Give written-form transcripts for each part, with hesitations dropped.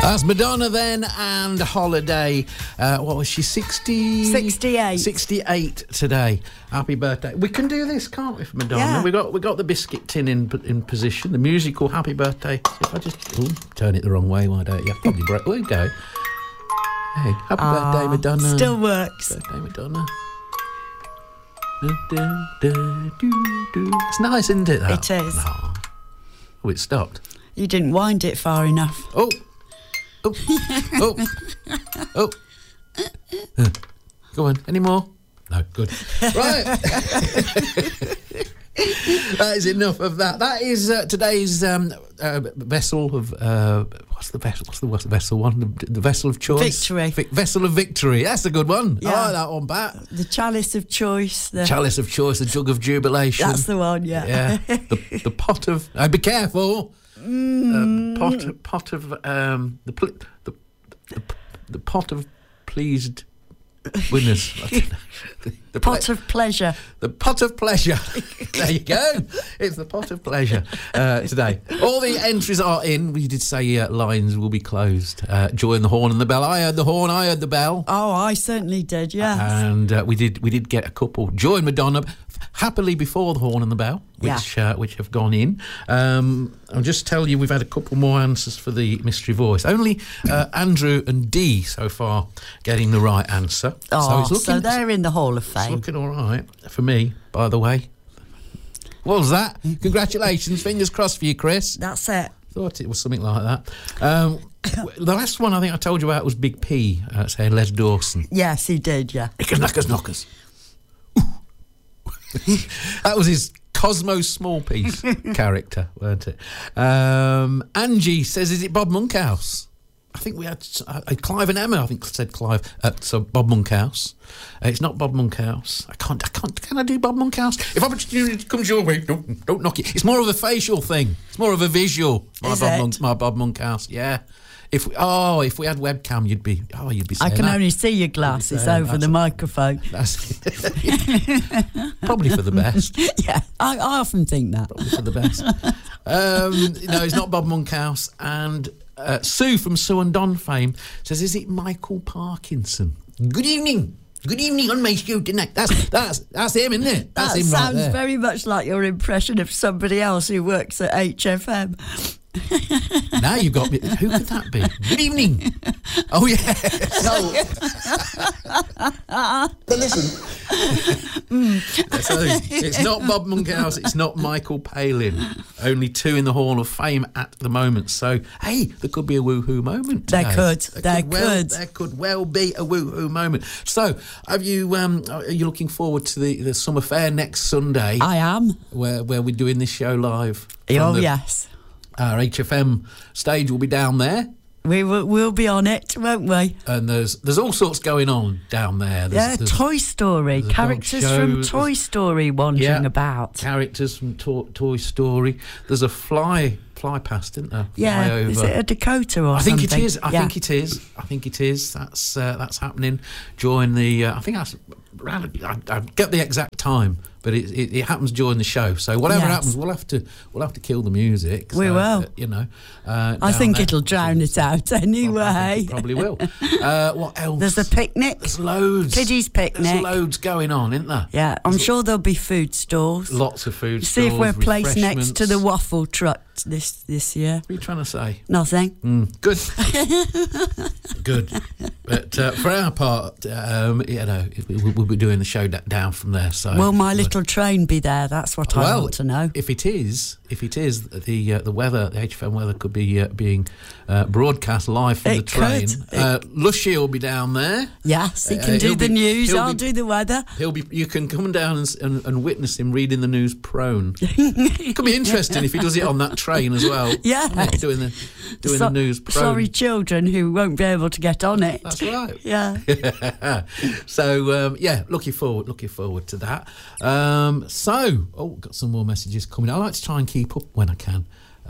That's Madonna then, and Holiday. What was she, 60? 68. 68 today. Happy birthday. We can do this, can't we, for Madonna? Yeah. We got the biscuit tin in position, the musical happy birthday. If I just turn it the wrong way, why don't you? Probably break. There we go. Hey, happy birthday, Madonna. Still works. Birthday, Madonna. It's nice, isn't it, that? It is. Oh, it stopped. You didn't wind it far enough. Oh. Go on, any more? No, good. Right. That is enough of that. That is today's vessel of what's the vessel one? The vessel of choice. Victory. Vessel of victory. That's a good one. Yeah. I like that one, Pat. The chalice of choice. Chalice of choice. The jug of jubilation. That's the one. Yeah. Yeah. The pot of. Be careful. Pot of the pot of pleased winners. The pot of pleasure. The pot of pleasure. There you go. It's the pot of pleasure today. All the entries are in. We did say lines will be closed. Join the horn and the bell. I heard the horn. I heard the bell. Oh, I certainly did. Yes. And we did get a couple. Join Madonna happily before the horn and the bell, which have gone in. I'll just tell you, we've had a couple more answers for the mystery voice. Only Andrew and Dee so far getting the right answer. Oh, so they're in the Hall of Fame. It's looking all right for me, by the way. What was that? Congratulations. Fingers crossed for you, Chris. That's it. Thought it was something like that. The last one I think I told you about was Big P, saying Les Dawson. Yes, he did, yeah. Knockers. That was his Cosmo Small Piece character, weren't it? Angie says, is it Bob Monkhouse? I think we had Clive and Emma, I think said Clive. So Bob Monkhouse. It's not Bob Monkhouse. Can I do Bob Monkhouse? If opportunity comes your way, don't knock it. It's more of a facial thing. It's more of a visual. My Bob Monkhouse, yeah. If we had webcam, you'd be saying I can that. only see your glasses over the microphone. That's probably for the best. Yeah, I often think that. Probably for the best. No, it's not Bob Monkhouse. And Sue from Sue and Don fame says, is it Michael Parkinson? Good evening on my show tonight. That's him, isn't it? That's him right there. Sounds very much like your impression of somebody else who works at HFM. Now you've got me. Who could that be? Good evening. Oh, yeah. But listen. So it's not Bob Monkhouse. It's not Michael Palin. Only two in the Hall of Fame at the moment. So, hey, there could be a woohoo moment today. There could well be a woohoo moment. So, are you looking forward to the summer fair next Sunday? I am. Where we're doing this show live. Yes. Our HFM stage will be down there. We'll be on it, won't we? And there's all sorts going on down there. There's Toy Story. Characters from Toy Story wandering about. Characters from Toy Story. There's a fly past, isn't there? Yeah. Fly over. Is it a Dakota or something? I think it is. That's happening during the. I think that's. I get the exact time, but it happens during the show. So whatever happens, we'll have to kill the music. We will. I think it'll drown it out anyway. Probably will. What else? There's a picnic. There's loads. Kiddies picnic. There's loads going on, isn't there? Yeah, I'm sure there'll be food stalls. Lots of food See stalls. if we're placed next to the waffle truck this year. What are you trying to say? Nothing. Good. Good. But for our part, we'll be doing the show down from there. So will my little train be there? That's what I want to know. If it is, the weather, the HFM weather could be being broadcast live from the train. Lushy will be down there. Yes, he can do the news. I'll do the weather. You can come down and witness him reading the news prone. It could be interesting if he does it on that train as well. Yeah, doing the news prone. Sorry, children who won't be able to get on it. That's right. Yeah. So looking forward to that. Got some more messages coming. I like to try and keep up when I can.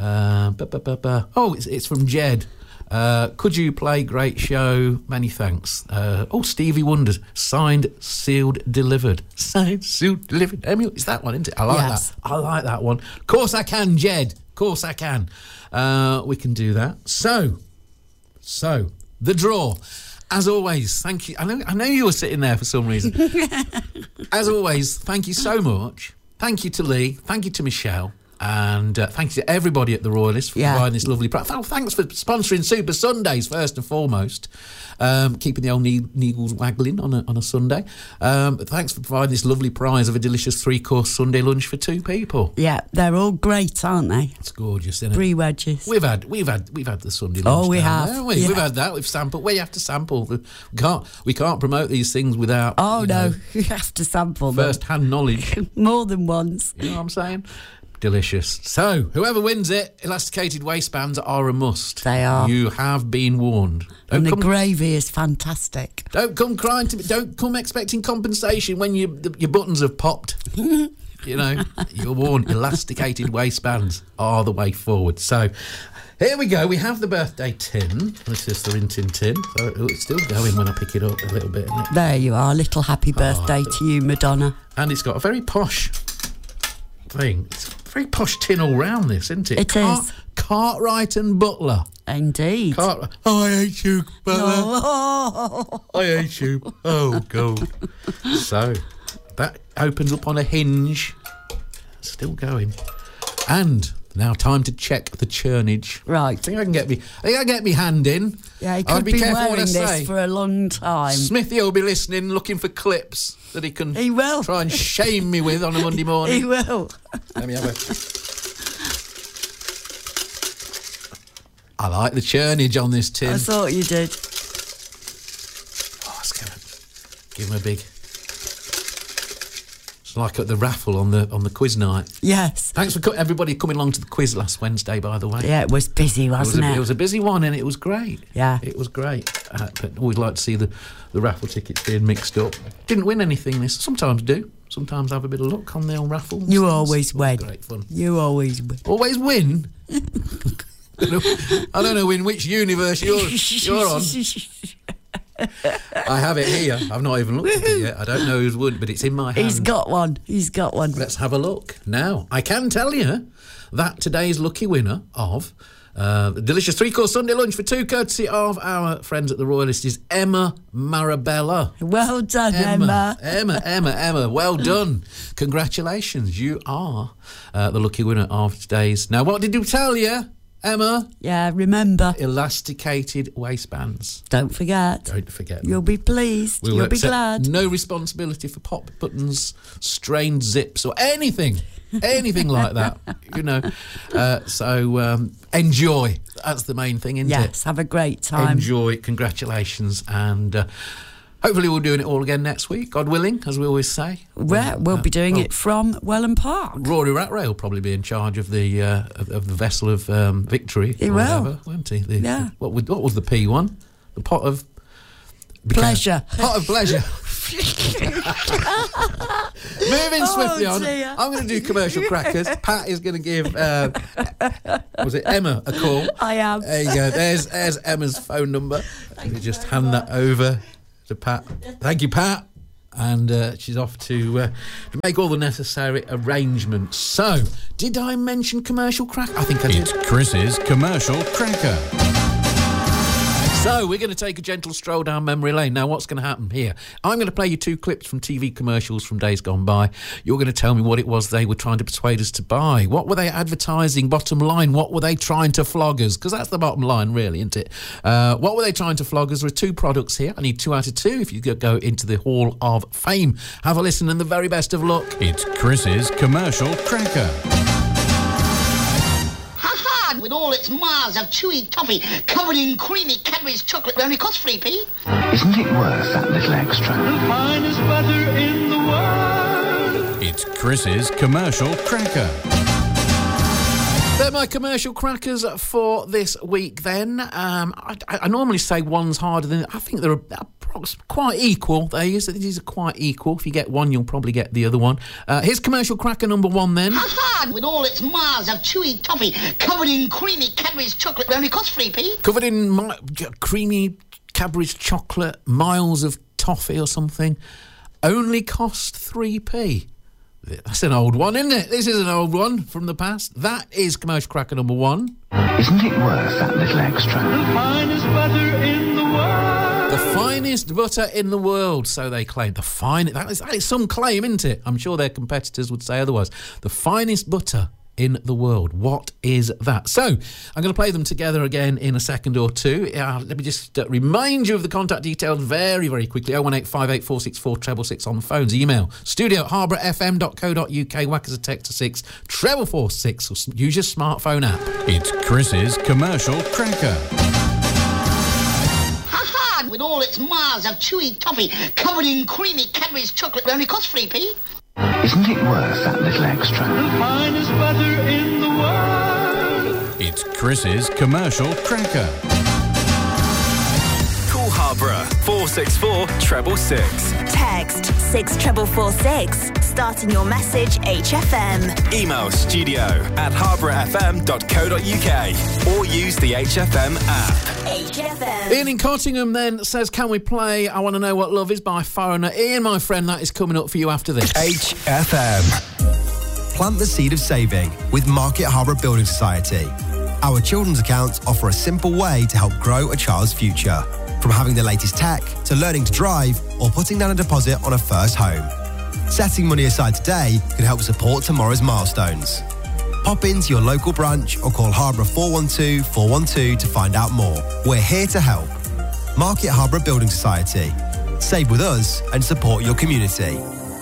It's from Jed. Could you play Great Show? Many thanks. Stevie Wonder. Signed, sealed, delivered. Signed, sealed, delivered. Emil, it's that one, isn't it? I like that. I like that one. Of course I can, Jed. Of course I can. We can do that. So, So, the draw. As always, thank you. I know you were sitting there for some reason. As always, thank you so much. Thank you to Lee. Thank you to Michelle. And thank you to everybody at the Royalists for providing this lovely prize. Oh, thanks for sponsoring Super Sundays, first and foremost. Keeping the old needles waggling on a Sunday. Thanks for providing this lovely prize of a delicious 3-course Sunday lunch for 2 people. Yeah, they're all great, aren't they? It's gorgeous, isn't it? Brie wedges. We've had the Sunday lunch. Oh, we have. There, we? Yeah. We've had that. We've sampled. We have to sample. We can't promote these things without. Oh no, you have to sample them. First-hand knowledge. More than once. You know what I'm saying? Delicious. So, whoever wins it, elasticated waistbands are a must. They are. You have been warned. And the gravy is fantastic. Don't come crying to me. Don't come expecting compensation when your buttons have popped. You know, you're warned. Elasticated waistbands are the way forward. So, here we go. We have the birthday tin. This is the Rin Tin Tin. So it's still going when I pick it up a little bit, isn't it? There you are. Little happy birthday to you, Madonna. And it's got a very posh thing. It's a very posh tin all round this, isn't it? It is. Cartwright and Butler. Indeed. Oh, I hate you, Butler. No. I hate you. Oh, God. So, that opens up on a hinge. Still going. And now time to check the churnage. Right. I think I can get me hand in. Yeah, he could be wearing this for a long time. Smithy will be listening, looking for clips that he can will try and shame me with on a Monday morning. He will. Let me have a... I like the churnage on this tin. I thought you did. Oh, let's give him a big... It's like at the raffle on the quiz night. Yes. Thanks for everybody coming along to the quiz last Wednesday, by the way. Yeah, it was busy, wasn't it? It was a busy one, and it was great. Yeah. It was great. But always like to see the raffle tickets being mixed up. Didn't win anything this. Sometimes do. Sometimes have a bit of luck on the old raffle. You always win. Great fun. You always win. Always win? I don't know in which universe you're on. I have it here. I've not even looked at it yet. I don't know who's won, but it's in my hand. He's got one. Let's have a look. Now, I can tell you that today's lucky winner of the delicious 3-course Sunday lunch for 2, courtesy of our friends at the Royalist, is Emma Marabella. Well done, Emma. Emma, well done. Congratulations. You are the lucky winner of today's... Now, what did you tell you, Emma? Yeah, remember. Elasticated waistbands. Don't forget. You'll be pleased. You'll be glad. No responsibility for pop buttons, strained zips, or anything like that. You know. So enjoy. That's the main thing, isn't it? Yes, have a great time. Enjoy. Congratulations. And hopefully we'll be doing it all again next week, God willing, as we always say. We'll be doing it from Welland Park. Rory Rattray will probably be in charge of the vessel of victory. He will, whatever, won't he? What was the P one? The pot of pleasure. Pot of pleasure. Moving swiftly on. Dear. I'm going to do commercial crackers. Pat is going to give Emma a call. I am. There you go. There's Emma's phone number. Let me just hand that over to Pat. Thank you, Pat. And she's off to make all the necessary arrangements. So, did I mention commercial cracker? I think I did. It's Chris's commercial cracker. So, we're going to take a gentle stroll down memory lane. Now, what's going to happen here? I'm going to play you 2 clips from TV commercials from days gone by. You're going to tell me what it was they were trying to persuade us to buy. What were they advertising? Bottom line, what were they trying to flog us? Because that's the bottom line, really, isn't it? What were they trying to flog us? There are 2 products here. I need 2 out of 2 if you could go into the Hall of Fame. Have a listen and the very best of luck. It's Chris's commercial cracker. With all its miles of chewy toffee covered in creamy Cadbury's chocolate, it only costs 3p. Isn't it worth that little extra? The finest butter in the world. It's Chris's commercial cracker. They're my commercial crackers for this week then. I normally say one's harder than... I think they're quite equal. These are quite equal. If you get one, you'll probably get the other one. Here's commercial cracker number 1 then. With all its miles of chewy toffee covered in creamy Cadbury's chocolate, it only costs 3p. Covered in creamy Cadbury's chocolate, miles of toffee or something, only cost 3p. That's an old one, isn't it? This is an old one from the past. That is Commercial Cracker number 1. Isn't it worth that little extra? The finest butter in the world. The finest butter in the world, so they claim. That is some claim, isn't it? I'm sure their competitors would say otherwise. The finest butter in the world. What is that? So, I'm going to play them together again in a second or two. Let me just remind you of the contact details very, very quickly. 01858464666 on the phones. Email studio@harbourfm.co.uk. Whack us a text to 64446 or use your smartphone app. It's Chris's Commercial Cracker. Ha-ha! With all its miles of chewy toffee covered in creamy Cadbury's chocolate, only costs 3p. Isn't it worth that little extra? The finest butter in the world. It's Chris's Commercial Cracker. Call Harborough 464 666. Text 64446. Starting your message HFM. Email studio@harbourfm.co.uk or use the HFM app. HFM. Ian in Cottingham then says, can we play I Want to Know What Love Is by Foreigner? Ian, my friend, that is coming up for you after this. HFM. Plant the seed of saving with Market Harbour Building Society. Our children's accounts offer a simple way to help grow a child's future. From having the latest tech to learning to drive or putting down a deposit on a first home. Setting money aside today can help support tomorrow's milestones. Pop into your local branch or call Harborough 412 412 to find out more. We're here to help. Market Harbour Building Society. Save with us and support your community.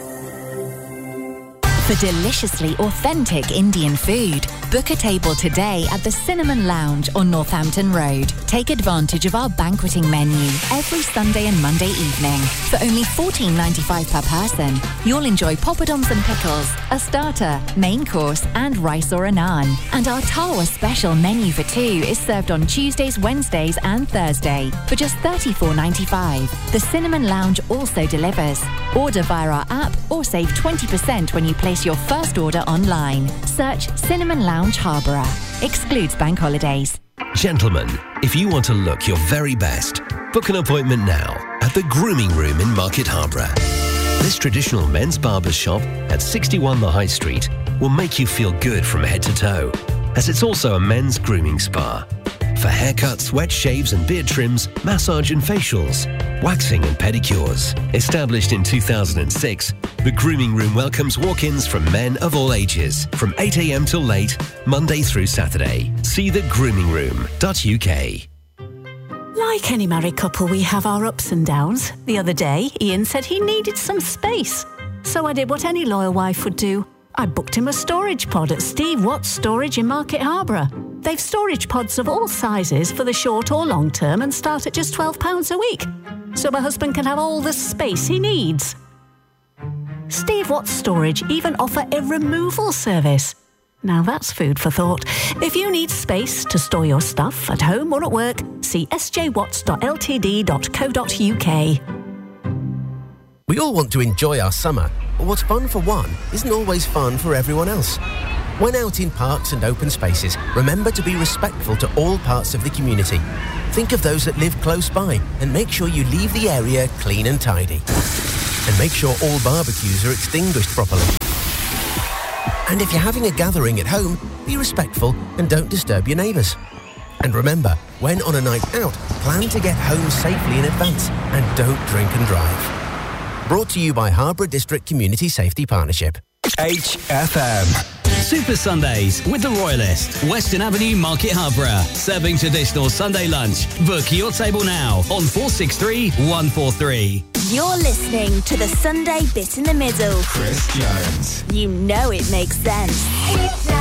For deliciously authentic Indian food, book a table today at the Cinnamon Lounge on Northampton Road. Take advantage of our banqueting menu every Sunday and Monday evening. For only $14.95 per person, you'll enjoy poppadoms and pickles, a starter, main course and rice or a naan. And our Tawa special menu for two is served on Tuesdays, Wednesdays and Thursday for just $34.95. The Cinnamon Lounge also delivers. Order via our app or save 20% when you place your first order online. Search Cinnamon Lounge Harborough. Excludes bank holidays. Gentlemen, if you want to look your very best, book an appointment now at the Grooming Room in Market Harborough. This traditional men's barber's shop at 61 The High Street will make you feel good from head to toe, as it's also a men's grooming spa. For haircuts, wet shaves and beard trims, massage and facials, waxing and pedicures. Established in 2006, the Grooming Room welcomes walk-ins from men of all ages, from 8 a.m. till late, Monday through Saturday. See thegroomingroom.uk. Like any married couple, we have our ups and downs. The other day, Ian said he needed some space. So I did what any loyal wife would do. I booked him a storage pod at Steve Watts Storage in Market Harborough. They've storage pods of all sizes for the short or long term and start at just £12 a week. So my husband can have all the space he needs. Steve Watts Storage even offer a removal service. Now that's food for thought. If you need space to store your stuff at home or at work, see sjwatts.ltd.co.uk. We all want to enjoy our summer, but what's fun for one isn't always fun for everyone else. When out in parks and open spaces, remember to be respectful to all parts of the community. Think of those that live close by and make sure you leave the area clean and tidy. And make sure all barbecues are extinguished properly. And if you're having a gathering at home, be respectful and don't disturb your neighbours. And remember, when on a night out, plan to get home safely in advance and don't drink and drive. Brought to you by Harborough District Community Safety Partnership. HFM. Super Sundays with the Royalist, Western Avenue, Market Harborough. Serving traditional Sunday lunch. Book your table now on 463 143. You're listening to the Sunday Bit in the Middle. Chris Jones. You know it makes sense.